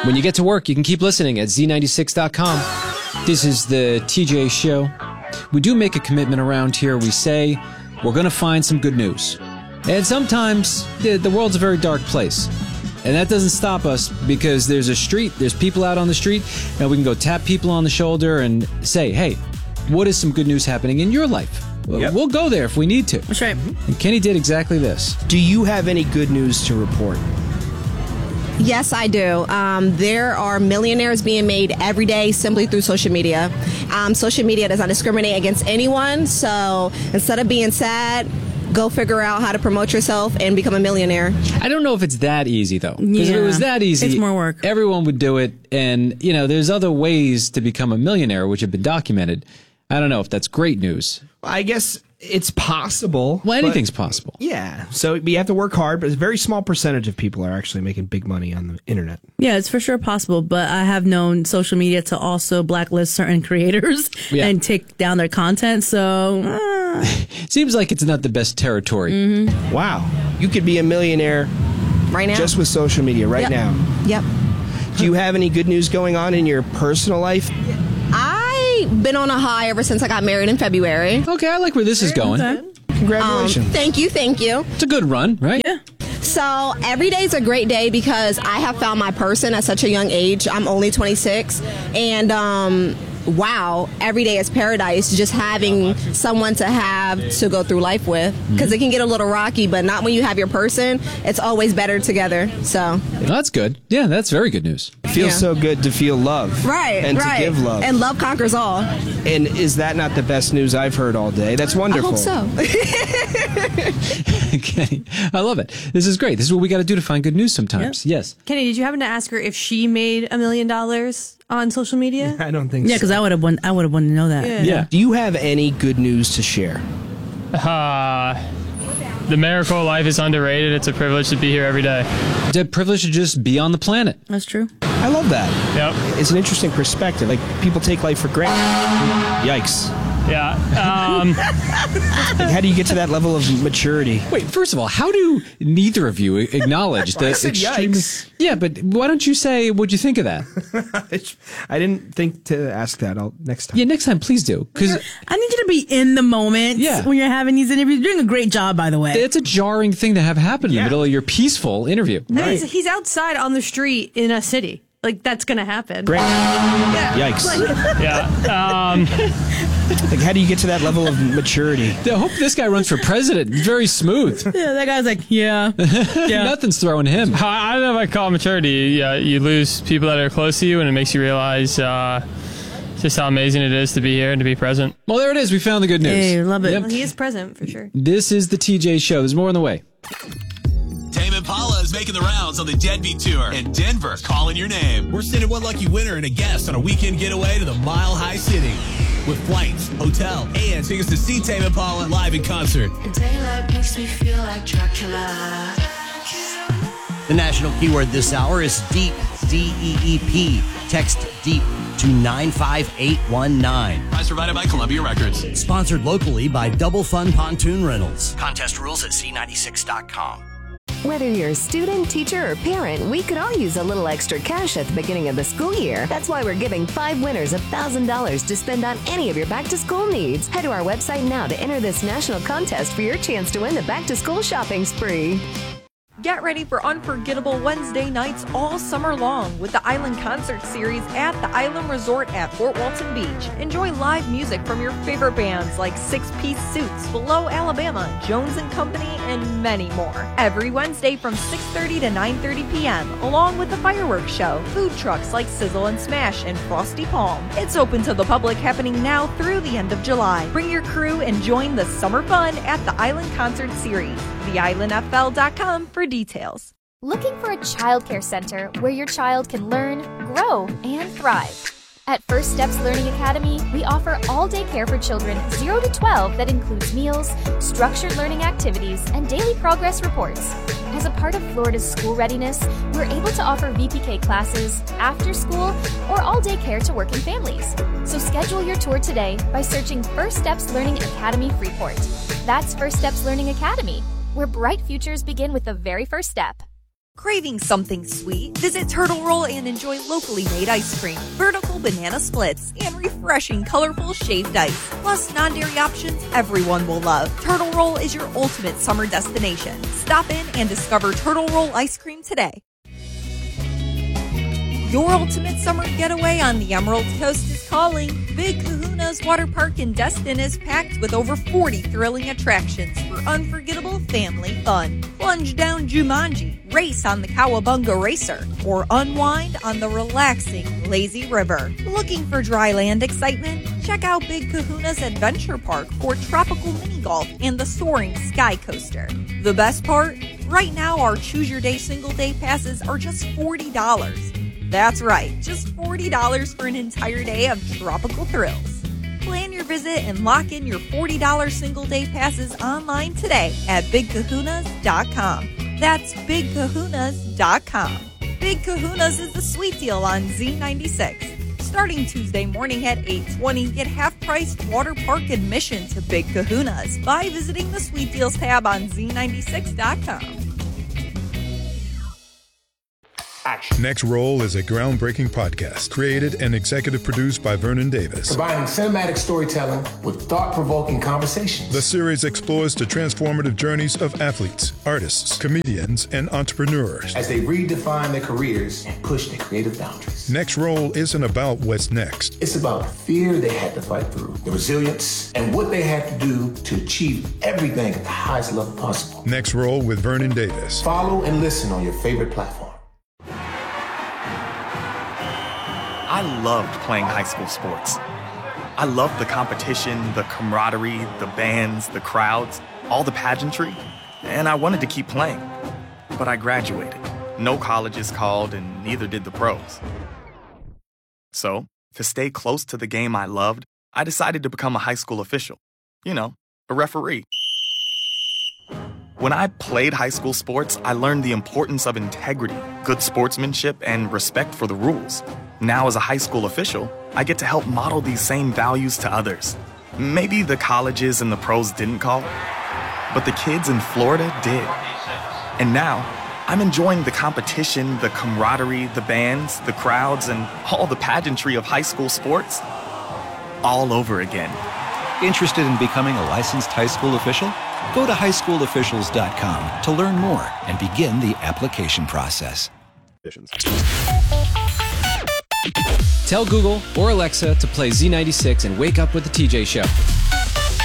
When you get to work, you can keep listening at Z96.com. This is the TJ Show. We do make a commitment around here. We say we're going to find some good news. And sometimes the world's a very dark place. And that doesn't stop us because there's a street, there's people out on the street, and we can go tap people on the shoulder and say, hey, what is some good news happening in your life? Yep. We'll go there if we need to. That's right. And Kenny did exactly this. Do you have any good news to report? Yes, I do. There are millionaires being made every day simply through social media. Social media does not discriminate against anyone, so instead of being sad, go figure out how to promote yourself and become a millionaire. I don't know if it's that easy, though. Because if it was that easy, it's more work. Everyone would do it. And, you know, there's other ways to become a millionaire, which have been documented. I don't know if that's great news. I guess it's possible. Well, anything's possible. Yeah. So you have to work hard, but a very small percentage of people are actually making big money on the internet. Yeah, it's for sure possible, but I have known social media to also blacklist certain creators and take down their content, so... Seems like it's not the best territory. Mm-hmm. Wow. You could be a millionaire right now, just with social media right now. Yep. Do you have any good news going on in your personal life? I've been on a high ever since I got married in February. Okay, I like where this is going. Congratulations. Thank you. It's a good run, right? Yeah. So every day is a great day because I have found my person at such a young age. I'm only 26. And wow, every day is paradise just having someone to have to go through life with. Because it can get a little rocky, but not when you have your person. It's always better together. So That's good. Yeah, that's very good news. It feels so good to feel love. Right. And to give love. And love conquers all. And is that not the best news I've heard all day? That's wonderful. I hope so. Kenny, I love it. This is great. This is what we got to do to find good news sometimes. Yes. Kenny, did you happen to ask her if she made $1 million on social media? I don't think Yeah, so. because I would have wanted to know that. Yeah. Do you have any good news to share? The miracle of life is underrated. It's a privilege to be here every day. It's a privilege to just be on the planet. That's true. I love that. Yep. It's an interesting perspective. Like, people take life for granted. Yikes. Yeah. Like, how do you get to that level of maturity? Wait, first of all, how do neither of you acknowledge the I said extreme... yikes. Yeah, but why don't you say, what'd you think of that? I didn't think to ask that. Next time. Yeah, next time, please do. Because I need you to be in the moment when you're having these interviews. You're doing a great job, by the way. it's a jarring thing to have happen in the middle of your peaceful interview. No, he's outside on the street in a city. Like, that's going to happen. Great. Yikes. Yeah. Like, how do you get to that level of maturity? I hope this guy runs for president. Very smooth. Yeah, that guy's like, yeah. Nothing's throwing him. I don't know if I call it maturity. Yeah, you lose people that are close to you, and it makes you realize just how amazing it is to be here and to be present. Well, there it is. We found the good news. Hey, love it. Well, he is present, for sure. This is the TJ Show. There's more on the way. Tame Impala is making the rounds on the Deadbeat Tour, and Denver calling your name. We're sending one lucky winner and a guest on a weekend getaway to the Mile High City with flights, hotel, and tickets to see Tame Impala live in concert. Daylight makes me feel like Dracula. The national keyword this hour is DEEP, D-E-E-P. Text DEEP to 95819. Prize provided by Columbia Records. Sponsored locally by Double Fun Pontoon Rentals. Contest rules at C96.com. Whether you're a student, teacher, or parent, we could all use a little extra cash at the beginning of the school year. That's why we're giving 5 winners $1,000 to spend on any of your back-to-school needs. Head to our website now to enter this national contest for your chance to win the back-to-school shopping spree. Get ready for unforgettable Wednesday nights all summer long with the Island Concert Series at the Island Resort at Fort Walton Beach. Enjoy live music from your favorite bands like Six Piece Suits, Below Alabama, Jones & Company, and many more. Every Wednesday from 6:30 to 9:30 p.m., along with the fireworks show, food trucks like Sizzle and Smash and Frosty Palm. It's open to the public, happening now through the end of July. Bring your crew and join the summer fun at the Island Concert Series. TheIslandFL.com for details. Looking for a childcare center where your child can learn, grow, and thrive? At First Steps Learning Academy, we offer all-day care for children 0 to 12 that includes meals, structured learning activities, and daily progress reports. As a part of Florida's school readiness, we're able to offer VPK classes, after school, or all-day care to working families. So schedule your tour today by searching First Steps Learning Academy Freeport. That's First Steps Learning Academy, where bright futures begin with the very first step. Craving something sweet? Visit Turtle Roll and enjoy locally made ice cream, vertical banana splits, and refreshing colorful shaved ice. Plus non-dairy options everyone will love. Turtle Roll is your ultimate summer destination. Stop in and discover Turtle Roll ice cream today. Your ultimate summer getaway on the Emerald Coast is calling. Big Kahuna's Water Park in Destin is packed with over 40 thrilling attractions for unforgettable family fun. Plunge down Jumanji, race on the Cowabunga Racer, or unwind on the relaxing Lazy River. Looking for dry land excitement? Check out Big Kahuna's Adventure Park for tropical mini golf and the soaring Sky Coaster. The best part? Right now, our Choose Your Day single day passes are just $40. That's right, just $40 for an entire day of tropical thrills. Plan your visit and lock in your $40 single day passes online today at BigKahunas.com. That's BigKahunas.com. Big Kahunas is the sweet deal on Z96. Starting Tuesday morning at 8:20, get half-priced water park admission to Big Kahunas by visiting the Sweet Deals tab on Z96.com. Next Roll is a groundbreaking podcast created and executive produced by Vernon Davis. Combining cinematic storytelling with thought-provoking conversations. The series explores the transformative journeys of athletes, artists, comedians, and entrepreneurs as they redefine their careers and push their creative boundaries. Next Roll isn't about what's next. It's about the fear they had to fight through, the resilience, and what they had to do to achieve everything at the highest level possible. Next Roll with Vernon Davis. Follow and listen on your favorite platform. I loved playing high school sports. I loved the competition, the camaraderie, the bands, the crowds, all the pageantry, and I wanted to keep playing. But I graduated. No colleges called, and neither did the pros. So, to stay close to the game I loved, I decided to become a high school official. You know, a referee. When I played high school sports, I learned the importance of integrity, good sportsmanship, and respect for the rules. Now, as a high school official, I get to help model these same values to others. Maybe the colleges and the pros didn't call, but the kids in Florida did. And now, I'm enjoying the competition, the camaraderie, the bands, the crowds, and all the pageantry of high school sports all over again. Interested in becoming a licensed high school official? Go to highschoolofficials.com to learn more and begin the application process. Tell Google or Alexa to play Z96 and wake up with the TJ Show.